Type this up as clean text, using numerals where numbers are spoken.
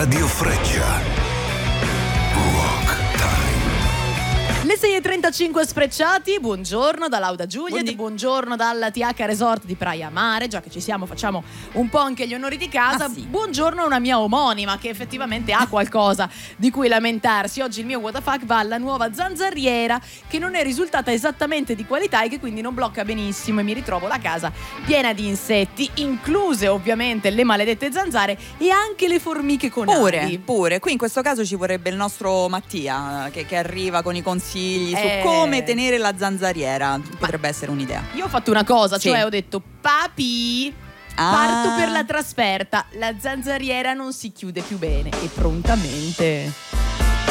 Radio Freccia. Rock Time. Le 6.35 Sfrecciati, buongiorno da Lauda Juliet, buongiorno dal TH Resort di Praia Mare, già che ci siamo facciamo un po' anche gli onori di casa, sì. Buongiorno a una mia omonima che effettivamente ha qualcosa di cui lamentarsi. Oggi il mio WTF va alla nuova zanzariera che non è risultata esattamente di qualità e che quindi non blocca benissimo e mi ritrovo la casa piena di insetti, incluse ovviamente le maledette zanzare e anche le formiche con ali. Pure. Qui in questo caso ci vorrebbe il nostro Mattia che arriva con i consigli su come tenere la zanzariera. Potrebbe essere un'idea. Io ho fatto una cosa, Sì. cioè ho detto papi, parto per la trasferta, la zanzariera non si chiude più bene e prontamente